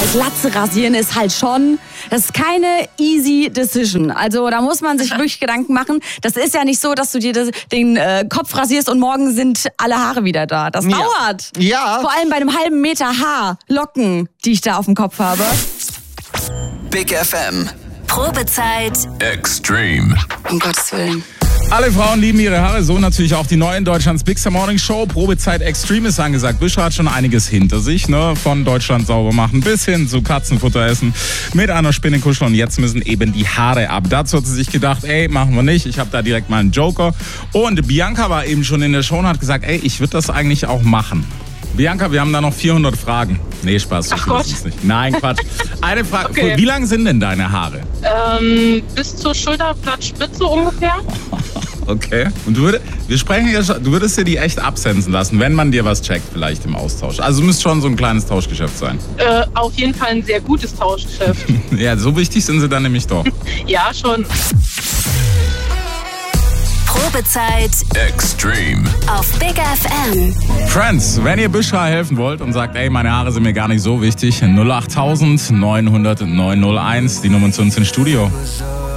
Glatze rasieren ist halt schon, das ist keine easy decision. Also da muss man sich wirklich Gedanken machen. Das ist ja nicht so, dass du dir den Kopf rasierst und morgen sind alle Haare wieder da. Das dauert. Ja. Vor allem bei einem halben Meter Haar, Locken, die ich da auf dem Kopf habe. Big FM. Probezeit Extreme. Um Gottes Willen. Alle Frauen lieben ihre Haare, so natürlich auch die neuen Deutschlands Big Star Morning Show. Probezeit Extreme ist angesagt. Büscher hat schon einiges hinter sich, ne? Von Deutschland sauber machen bis hin zu Katzenfutter essen, mit einer Spinne kuscheln und jetzt müssen eben die Haare ab. Dazu hat sie sich gedacht, ey, machen wir nicht. Ich habe da direkt mal einen Joker. Und Bianca war eben schon in der Show und hat gesagt, ey, ich würde das eigentlich auch machen. Bianca, wir haben da noch 400 Fragen. Nee, Spaß. Ach Gott. Nicht. Nein, Quatsch. Eine Frage. Okay. Wie lang sind denn deine Haare? Bis zur Schulterblattspitze ungefähr. Okay. Und du würdest dir die echt absensen lassen, wenn man dir was checkt, vielleicht im Austausch. Also müsste schon so ein kleines Tauschgeschäft sein. Auf jeden Fall ein sehr gutes Tauschgeschäft. Ja, so wichtig sind sie dann nämlich doch. Ja, schon. Probezeit Extreme. auf Big FM. Friends, wenn ihr Büschra helfen wollt und sagt, ey, meine Haare sind mir gar nicht so wichtig, 08000 900 901, die Nummer zu uns ins Studio.